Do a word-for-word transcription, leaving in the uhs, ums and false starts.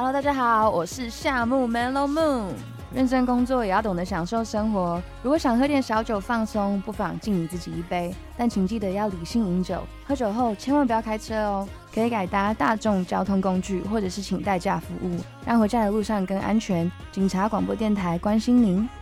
Hello， 大家好，我是夏木 Mellow Moon。认真工作也要懂得享受生活。如果想喝点小酒放松，不妨敬你自己一杯，但请记得要理性饮酒。喝酒后千万不要开车哦，可以改搭大众交通工具，或者是请代驾服务，让回家的路上更安全。警察广播电台关心您。